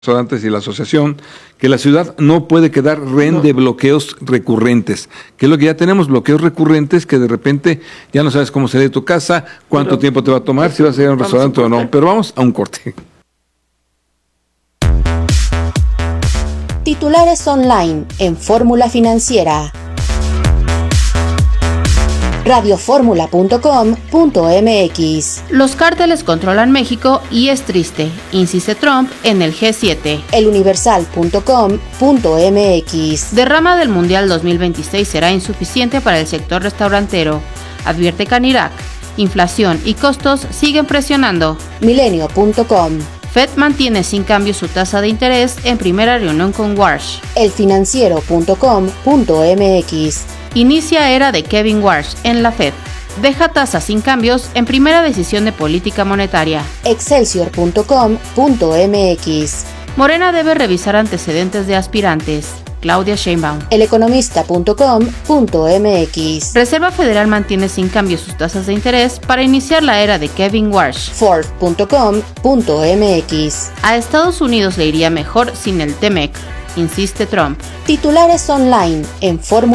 Restaurantes y la asociación, que la ciudad no puede quedar rehén de bloqueos recurrentes, que es lo que ya tenemos, bloqueos recurrentes que de repente ya no sabes cómo salir de tu casa, cuánto tiempo te va a tomar, si vas a ir a un restaurante o no, pero vamos a un corte. Titulares online en Fórmula Financiera. radioformula.com.mx. Los cárteles controlan México y es triste, insiste Trump en el G7. eluniversal.com.mx. Derrama del Mundial 2026 será insuficiente para el sector restaurantero, advierte Canirac. Inflación y costos siguen presionando. Milenio.com. Fed mantiene sin cambio su tasa de interés en primera reunión con Warsh. elfinanciero.com.mx. Inicia era de Kevin Warsh en la Fed. Deja tasa sin cambios en primera decisión de política monetaria. Excelsior.com.mx. Morena debe revisar antecedentes de aspirantes. Claudia Sheinbaum. Eleconomista.com.mx. Reserva Federal mantiene sin cambio sus tasas de interés para iniciar la era de Kevin Warsh. Ford.com.mx. A Estados Unidos le iría mejor sin el TEMEC, insiste Trump. Titulares online en Fórmula